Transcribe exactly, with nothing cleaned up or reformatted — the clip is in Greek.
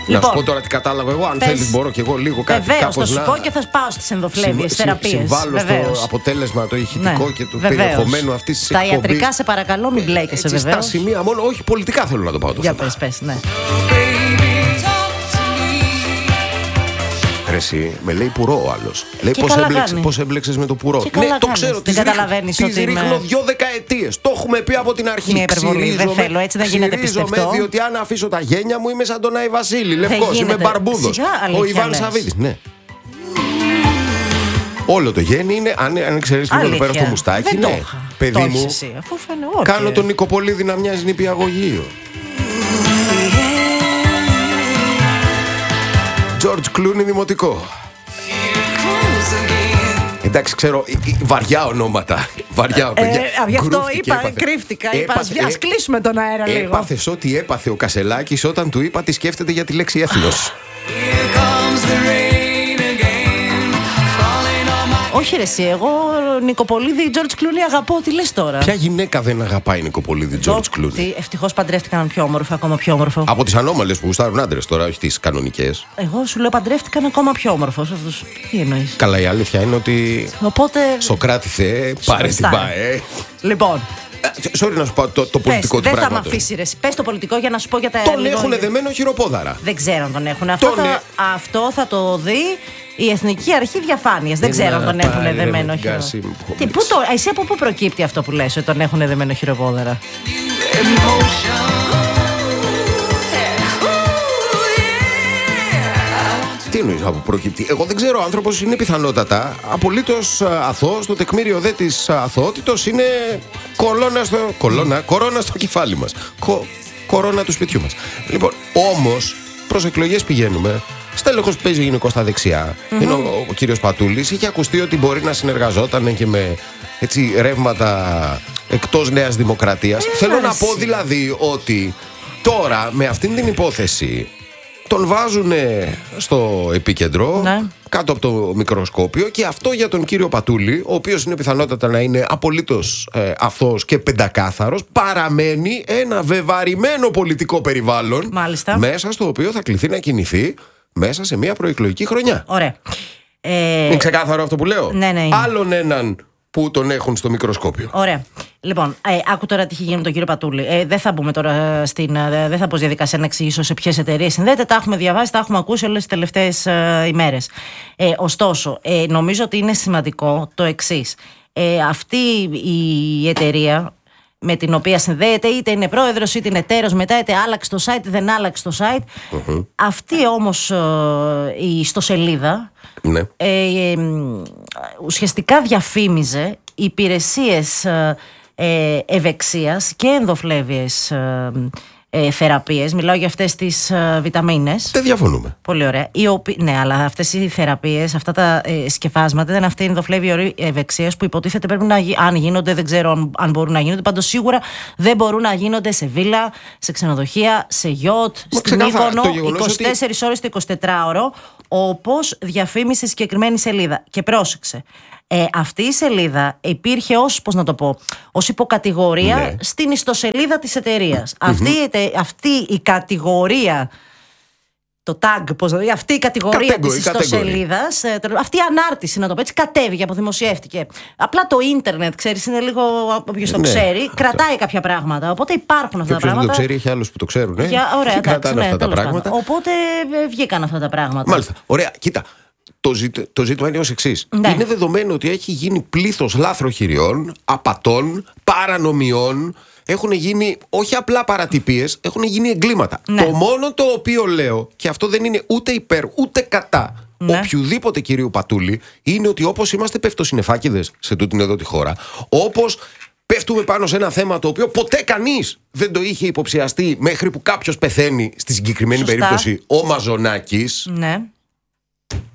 Λοιπόν, να σου πω τώρα τι κατάλαβα εγώ. Αν θέλεις, μπορώ και εγώ λίγο κάτι. Βεβαίως, θα σου να... πω και θα πάω στις ενδοφλέβειες θεραπείες. Συμβάλλω στο αποτέλεσμα, το ηχητικό, ναι, και του περιεχομένου αυτής της εκπομπής. Τα ιατρικά, σε παρακαλώ, μην μπλέκεσαι, βεβαίως. Στα σημεία μόνο, όχι πολιτικά θέλω να το πάω το θέμα. Για πες, πες, ναι. Εσύ, με λέει πουρό ο άλλος. Λέει πώς έμπλεξες, πώς έμπλεξες με το πουρό. Ναι, το ξέρω, δεν καταλαβαίνεις ότι τις ρίχνω δυο δεκαετίες. Το έχουμε πει από την αρχή. Μια υπερβολή, δεν θέλω, έτσι δεν γίνεται πιστευτό. Διότι αν αφήσω τα γένια μου είμαι σαν τον Άι Βασίλη. Λευκός, είμαι μπαρμπούδος. Ο Ιβάν Σαββίδης, ναι. Όλο το γένι είναι, αν, αν ξέρεις λίγο εδώ πέρα στο μουστάκι, ναι. Παιδί μου, κάνω τον Νικοπολίδη να μοιάζει νηπιαγωγείο. George Clooney δημοτικό. Εντάξει, ξέρω, βαριά ονόματα. Βαριά, παιδιά. Ε, γι' αυτό είπα, έπαθε. κρύφτηκα. Είπα, ας κλείσουμε τον αέρα λίγο. Έπαθες ό,τι έπαθε ο Κασελάκης όταν του είπα τι σκέφτεται για τη λέξη έθνος. Όχι ρε εσύ, εγώ Νικοπολίδη, George Clooney αγαπώ, τι λες τώρα. Ποια γυναίκα δεν αγαπάει Νικοπολίδη, George Clooney. Ευτυχώς παντρεύτηκαν έναν πιο όμορφο, ακόμα πιο όμορφο. Από τις ανώμαλες που γουστάρουν άντρες τώρα, όχι τις κανονικές. Εγώ σου λέω παντρεύτηκαν ακόμα πιο όμορφος. Αυτός. Τι εννοείς. Καλά, η αλήθεια είναι ότι. Οπότε. Σοκράτη Θεέ, πάρε την ΠΑΕ. Λοιπόν. Sorry να σου πω το, το πολιτικό πες, του πράγματος. Δεν θα με αφήσει ρε. Πες το πολιτικό για να σου πω για τα. Τον έχουν δεμένο χειροπόδαρα. Δεν ξέρω αν τον έχουν. Αυτό, τον... θα, αυτό θα το δει η Εθνική Αρχή Διαφάνειας. Δεν ξέρω αν τον έχουν δεμένο χειροπόδαρα. Τι, πού το, εσύ από πού προκύπτει αυτό που λες ότι τον έχουν δεμένο χειροπόδαρα. Τι εννοείς από προκύπτει. Εγώ δεν ξέρω, ο άνθρωπος είναι πιθανότατα απολύτως αθώος. Το τεκμήριο δε της αθωότητος είναι κολόνα στο, κολόνα, κορώνα στο κεφάλι μας. Κο, κορώνα του σπιτιού μας. Λοιπόν, όμως προς εκλογές πηγαίνουμε. Στέλεχος που παίζει γυναικό στα δεξιά. Mm-hmm. Είναι ο, ο κύριος Πατούλης. Είχε ακουστεί ότι μπορεί να συνεργαζόταν και με έτσι, ρεύματα εκτός Νέας Δημοκρατίας. Ε, Θέλω να πω δηλαδή ότι τώρα με αυτήν την υπόθεση τον βάζουν στο επίκεντρο, ναι, κάτω από το μικροσκόπιο, και αυτό για τον κύριο Πατούλη, ο οποίος είναι πιθανότατα να είναι απολύτως ε, αθώος και πεντακάθαρος, παραμένει ένα βεβαρημένο πολιτικό περιβάλλον. Μάλιστα. Μέσα στο οποίο θα κληθεί να κινηθεί μέσα σε μια προεκλογική χρονιά. Ωραία. Ε... Είναι ξεκάθαρο αυτό που λέω. Ναι, ναι, είναι. Άλλον έναν που τον έχουν στο μικροσκόπιο. Ωραία. Λοιπόν, ε, άκου τώρα τι έχει γίνει με τον κύριο Πατούλη. Ε, δεν θα μπούμε τώρα στην. Ε, δεν θα πω στη διαδικασία να εξηγήσω σε ποιες εταιρείες συνδέεται. Τα έχουμε διαβάσει, τα έχουμε ακούσει όλες τις τελευταίες ε, ημέρες. Ε, ωστόσο, ε, νομίζω ότι είναι σημαντικό το εξής. Ε, αυτή η εταιρεία με την οποία συνδέεται, είτε είναι πρόεδρος είτε είναι εταίρος, μετά είτε άλλαξε το site, δεν άλλαξε το site. Mm-hmm. Αυτή όμως ε, η ιστοσελίδα, ναι, ε, ε, ουσιαστικά διαφήμιζε υπηρεσίες ε, ευεξίας και ενδοφλέβειες ε, ε, θεραπείες. Μιλάω για αυτές τις ε, βιταμίνες. Δεν διαφωνούμε. Πολύ ωραία. Οι οποι... Ναι, αλλά αυτές οι θεραπείες, αυτά τα ε, σκευάσματα, ήταν αυτή η ενδοφλέβη ευεξίας που υποτίθεται πρέπει να γίνονται. Αν γίνονται, δεν ξέρω αν, αν μπορούν να γίνονται. Πάντως σίγουρα δεν μπορούν να γίνονται σε βίλα, σε ξενοδοχεία, σε γιότ, στην Μύκονο, είκοσι τέσσερις ότι... ώρες το εικοσιτετράωρο, όπως διαφήμισε συγκεκριμένη σελίδα. Και πρόσεξε. Ε, αυτή η σελίδα υπήρχε ως, πώς να το πω, ως υποκατηγορία, ναι, στην ιστοσελίδα της εταιρείας. Mm-hmm. Αυτή, αυτή η κατηγορία, το tag, πώς να το, αυτή η κατηγορία κατέγκορη, της ιστοσελίδας, αυτή η ανάρτηση, να το πω έτσι, κατέβηκε, αποδημοσιεύτηκε. Απλά το ίντερνετ, ξέρεις, είναι λίγο, όποιος το, ναι, ξέρει, αυτό κρατάει κάποια πράγματα. Οπότε υπάρχουν αυτά και τα πράγματα. Δεν το ξέρει, έχει άλλους που το ξέρουν. Ε? Για, ωραία, και κρατάνε, ναι, αυτά τα πράγματα. Οπότε βγήκαν αυτά τα πράγματα. Μάλιστα. Ωραία, κοίτα. Το, ζήτη, το ζήτημα είναι ως εξής. Ναι. Είναι δεδομένο ότι έχει γίνει πλήθος λάθροχειριών, απατών, παρανομιών. Έχουν γίνει όχι απλά παρατυπίες, έχουν γίνει εγκλήματα. Ναι. Το μόνο το οποίο λέω, και αυτό δεν είναι ούτε υπέρ ούτε κατά, ναι, οποιουδήποτε κυρίου Πατούλη, είναι ότι όπως είμαστε πεφτοσυννεφάκηδες σε τούτην εδώ τη χώρα, όπως πέφτουμε πάνω σε ένα θέμα το οποίο ποτέ κανείς δεν το είχε υποψιαστεί μέχρι που κάποιος πεθαίνει, στη συγκεκριμένη, σωστά, περίπτωση ο Μαζονάκης. Ναι.